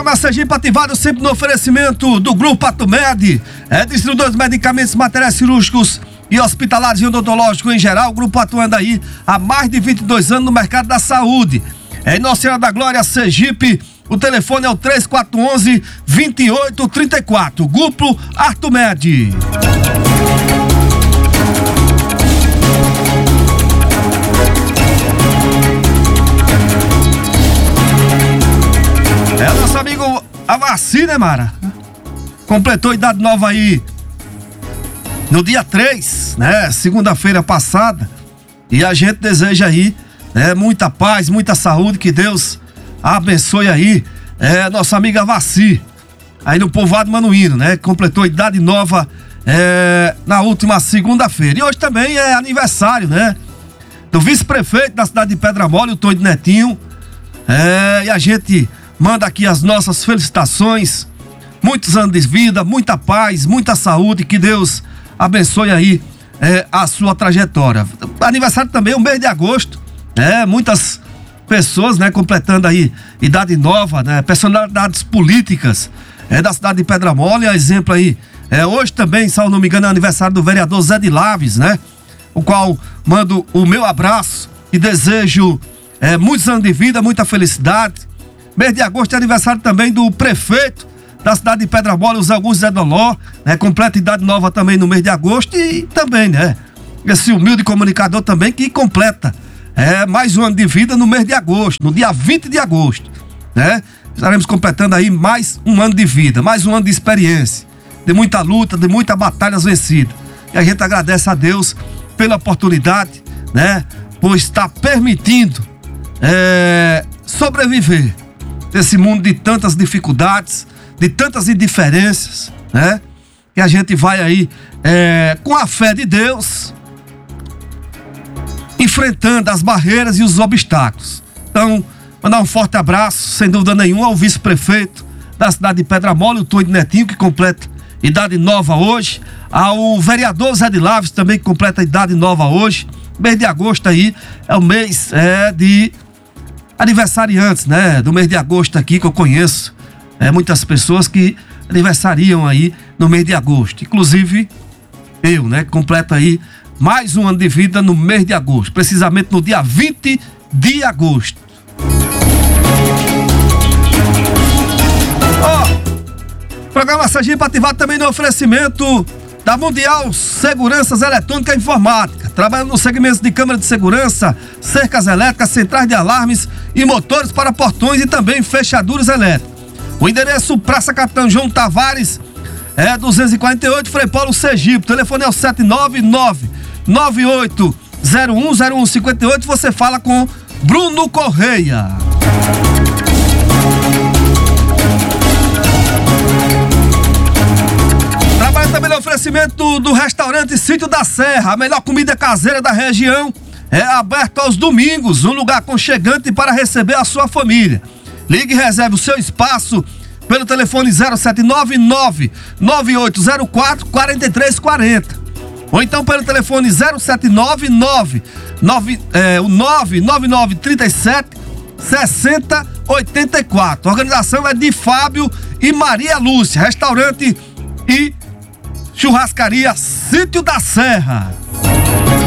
Programa Sergipe ativado sempre no oferecimento do Grupo Atumed, distribuidor de medicamentos, materiais cirúrgicos e hospitalares e odontológicos em geral. O Grupo atuando aí há mais de 22 anos no mercado da saúde. Em Nossa Senhora da Glória, Sergipe, o telefone é o 3411-2834. Grupo Atumed. É o nosso amigo Avaci, né, Mara? Completou idade nova aí no dia 3, né? Segunda-feira passada. E a gente deseja aí, muita paz, muita saúde, que Deus abençoe aí, nossa amiga Avaci, aí no povoado Manuíno, né? Completou idade nova na última segunda-feira. E hoje também é aniversário, né? Do vice-prefeito da cidade de Pedra Mole, o Tonho Netinho. E a gente manda aqui as nossas felicitações, muitos anos de vida, muita paz, muita saúde, que Deus abençoe aí a sua trajetória. Aniversário também, o mês de agosto, muitas pessoas, completando aí idade nova, personalidades políticas da cidade de Pedra Mole. A exemplo aí, hoje também, se eu não me engano, é aniversário do vereador Zé de Laves, o qual mando o meu abraço e desejo muitos anos de vida, muita felicidade. Mês de agosto é aniversário também do prefeito da cidade de Pedra Mole, o Zé Augusto Zé Doló, completa idade nova também no mês de agosto. E também, esse humilde comunicador também que completa mais um ano de vida no mês de agosto, no dia 20 de agosto, Estaremos completando aí mais um ano de vida, mais um ano de experiência, de muita luta, de muitas batalhas vencidas. E a gente agradece a Deus pela oportunidade, por estar permitindo sobreviver desse mundo de tantas dificuldades, de tantas indiferenças, que a gente vai aí com a fé de Deus enfrentando as barreiras e os obstáculos. Então, mandar um forte abraço, sem dúvida nenhuma, ao vice-prefeito da cidade de Pedra Mole, o Tonho Netinho, que completa idade nova hoje, ao vereador Zé de Laves, também que completa idade nova hoje. Mês de agosto aí é o mês de aniversariantes, do mês de agosto aqui, que eu conheço muitas pessoas que aniversariam aí no mês de agosto, inclusive eu, completo aí mais um ano de vida no mês de agosto, precisamente no dia 20 de agosto. Programa Sergipe ativado também no oferecimento da Mundial Seguranças Eletrônica e Informática, trabalhando no segmento de câmera de segurança, cercas elétricas, centrais de alarmes e motores para portões e também fechaduras elétricas. O endereço Praça Capitão João Tavares, 248, Frei Paulo, Sergipe. O telefone é o 799-9801-0158. Você fala com Bruno Correia. Trabalha também no oferecimento do restaurante Sítio da Serra, a melhor comida caseira da região. É aberto aos domingos, um lugar aconchegante para receber a sua família. Ligue e reserve o seu espaço pelo telefone 079-9804-4340. Ou então pelo telefone 079-99937-6084. A organização é de Fábio e Maria Lúcia. Restaurante e churrascaria Sítio da Serra.